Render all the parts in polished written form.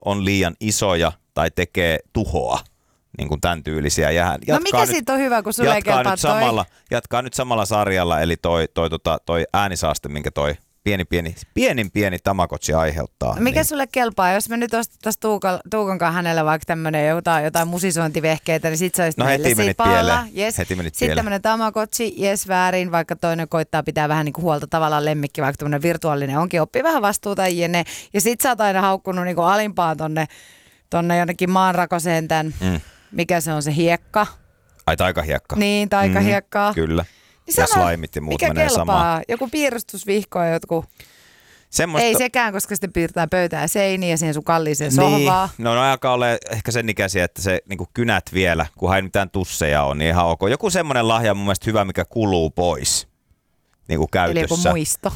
on liian isoja tai tekee tuhoa. Niin kuin tämän tyylisiä. No mikä siitä on hyvä, kun sulle ei kelpaa toi? Jatkaa nyt samalla sarjalla, eli toi äänisaaste, minkä toi pieni Tamagotchi aiheuttaa. Mikä niin. sulle kelpaa? Jos me nyt ostettaisiin Tuukan kanssa hänelle vaikka tämmöinen jotain musisointivehkeitä, niin sit se olisi heti menit pieleen. Yes. Sitten tämmöinen Tamagotchi, jes väärin, vaikka toinen koittaa pitää vähän niin kuin huolta tavallaan lemmikki, vaikka tämmöinen virtuaalinen onkin, oppii vähän vastuuta jne. Ja sit sä oot aina haukkunut niin kuin alimpaan tonne jonnekin maanrakoseen tämän, mikä se on se hiekka. Ai taikahiekka. Niin, taikahiekkaa. Kyllä. Niin ja slaimit ja muut menee samaan. Joku piirustusvihko ja jotkut. Semmosta... Ei sekään, koska sitten piirtää pöytää seiniin ja siihen sun kalliiseen sohvaan. No alkaa olla ehkä sen ikäisiä, että se niin kynät vielä, kunhan ei mitään tusseja on, niin ihan ok. Joku semmoinen lahja on mun mielestä hyvä, mikä kuluu pois niin kuin käytössä. Eli joku muisto.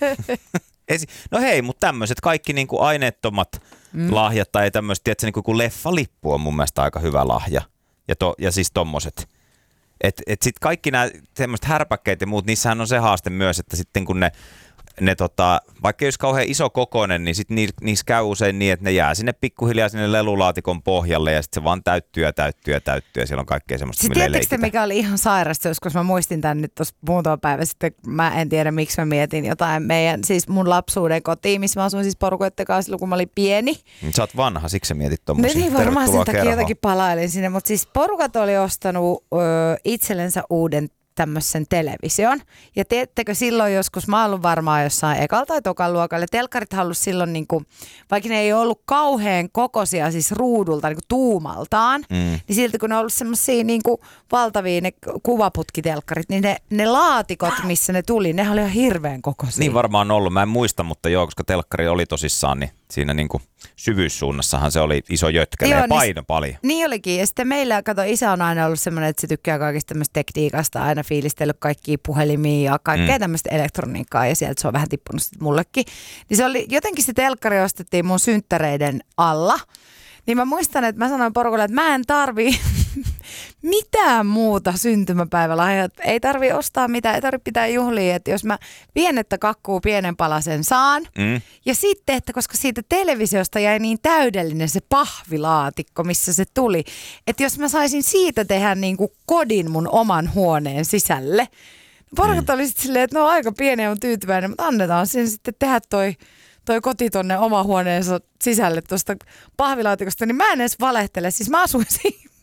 No hei, mutta tämmöiset kaikki niin kuin aineettomat lahjat tai tämmöiset, tiedätkö, niin kuin leffalippu on mun mielestä aika hyvä lahja. Ja siis tommoset. Et sit kaikki nämä semmoiset härpäkkeet ja muut, niissähän on se haaste myös, että sitten kun ne vaikka jos kauhean iso kokoinen, niin sitten niissä käy usein niin, että ne jää sinne pikkuhiljaa sinne lelulaatikon pohjalle ja sitten se vaan täyttyy ja siellä on kaikkea semmoista, millä ei leikitä. Mikä oli ihan sairasta, koska mä muistin tämän nyt tuossa muutama päivä sitten, mä en tiedä miksi mä mietin jotain siis mun lapsuuden kotiin, missä mä asuin siis porukoitten kanssa silloin, kun mä olin pieni. Sä oot vanha, siksi sä mietit tommosia. Niin varmaan sen takia jotenkin palailin sinne, mutta siis porukat oli ostanut itsellensä uuden tämmöisen television. Ja teettekö silloin joskus, mä oon ollut varmaan jossain ekalla tai tokan luokalla, telkkarit halusi silloin, niin kuin, vaikka ne ei ollut kauhean kokoisia siis ruudulta niin kuin tuumaltaan, niin silti kun ne on ollut semmoisia niin kuin valtavia ne kuvaputkitelkkarit, niin ne laatikot, missä ne tuli, ne oli ihan hirveän kokoisia. Niin varmaan ollut, mä en muista, mutta joo, koska telkkari oli tosissaan, niin siinä niin kuin syvyyssuunnassahan se oli iso jötkäinen ja paino paljon. Niin olikin. Ja sitten meillä, isä on aina ollut semmoinen, että se tykkää kaikista tämmöistä tekniikasta, aina fiilistellyt kaikkia puhelimia ja kaikkea tämmöistä elektroniikkaa ja sieltä se on vähän tippunut sitten mullekin. Niin se oli, jotenkin se telkkari ostettiin mun synttäreiden alla. Niin mä muistan, että mä sanoin porukalle, että mä en tarvii mitään muuta syntymäpäivälahjaa. Ei tarvii ostaa mitään, ei tarvii pitää juhlia. Että jos mä pienettä kakkuu pienen palasen saan. Ja sitten, että koska siitä televisiosta jäi niin täydellinen se pahvilaatikko, missä se tuli. Että jos mä saisin siitä tehdä niin kuin kodin mun oman huoneen sisälle. Porukat oli sitten silleen, että no aika pieni on tyytyväinen, mutta annetaan sen sitten tehdä toi koti tonne oma huoneensa sisälle tuosta pahvilaatikosta, niin mä en edes valehtele. Siis mä asuin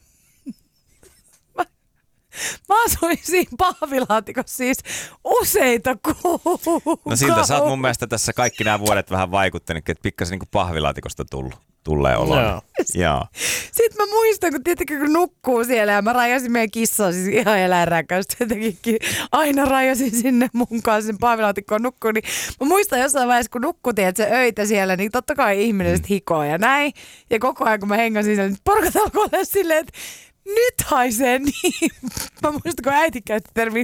siinä pahvilaatikossa siis useita kuukausia. No siltä sä oot mun mielestä tässä kaikki nämä vuodet vähän vaikuttanut, että pikkasen niin kuin pahvilaatikosta tulee oloon. Joo. Sitten mä muistan, kun nukkuu siellä ja mä rajasin meidän kissaa siis ihan eläinrääkkäystä. Jotenkin aina rajasin sinne mun kanssa sen pahvilaatikkoon nukkuun. Niin mä muistan jossain vaiheessa, kun nukkuttiin, että se öitä siellä, niin totta kai ihminen sitten hikoo ja näin. Ja koko ajan, kun mä hengasin siellä, niin porukat alkoi olla silleen, että nyt haisee niin. Mä muistan, kun äiti käytti termiä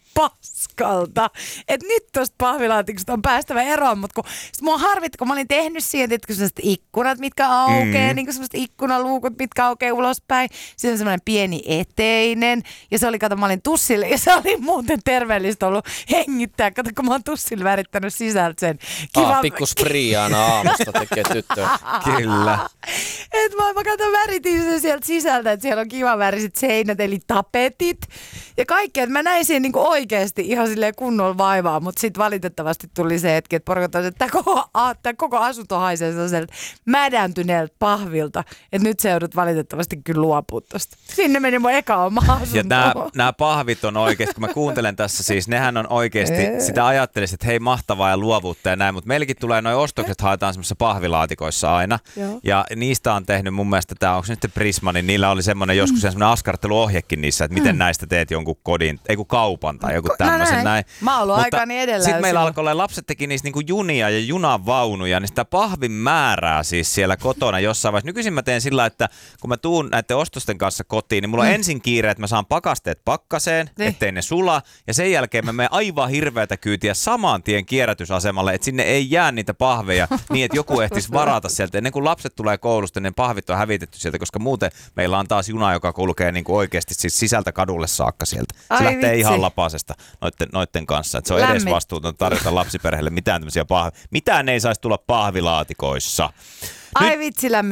paskalta. Että nyt tosta pahvilaatikosta on päästävä eroon, mutta mua harvitti, kun mä olin tehnyt siihen, että sellaiset ikkunat, mitkä aukeaa, niin kuin sellaiset ikkunaluukut, mitkä aukeaa ulospäin. Siinä on semmoinen pieni eteinen. Ja se oli, kato, mä olin tussille, ja se oli muuten terveellistä ollut hengittää. Kato, kun mä oon tussille värittänyt sisältä sen. Pikku spriiana aamusta tekee tyttöä. Kyllä. Että mä kato, väritin sen sieltä sisältä, että siellä on kiva väriset seinät, eli tapetit. Ja kaikki, että mä näin siihen niin oikeasti ihan silleen kunnolla vaivaa, mutta sitten valitettavasti tuli se hetki, että porukat on, että tämä koko asunto haisee sellaiselta mädäntyneeltä pahvilta, että nyt se joudut valitettavasti kyllä luopua tosta. Sinne meni mun eka oma asunto. Ja nämä pahvit on oikeasti, kun mä kuuntelen tässä siis, nehän on oikeasti, sitä ajattelisin, että hei mahtavaa ja luovuutta ja näin, mutta meilläkin tulee noi ostokset, haetaan semmoisissa pahvilaatikoissa aina. Joo. Ja niistä on tehnyt mun mielestä, onko se nyt Prisma, niin niillä oli semmoinen joskus semmoinen askarteluohjekin niissä, että miten näistä teet jonkun kodin, ei kun kaupan tai joku tämmöisen näin. Mä oon ollut aikani edellä. Sitten meillä alkoi olla, lapset teki niistä niinku junia ja junavaunuja, niin sitä pahvin määrää siis siellä kotona jossain vaiheessa. Nykyisin mä teen sillä, että kun mä tuun näiden ostosten kanssa kotiin, niin mulla on ensin kiire, että mä saan pakasteet pakkaseen, ettei ne sula. Ja sen jälkeen mä menen aivan hirveätä kyytiä saman tien kierrätysasemalle, että sinne ei jää niitä pahveja niin, että joku ehtisi varata sieltä. Ennen kuin lapset tulee koulusta, niin pahvit on hävitetty sieltä, koska muuten meillä on taas juna, joka kulkee niinku oikeasti siis sisältä kadulle saakka sieltä. Se lähtee ihan lapasesta noitten kanssa. Että se on edes vastuuton tarjota lapsiperheelle mitään tämmöisiä mitään ei saisi tulla pahvilaatikoissa. Ai vitsi, lämmin.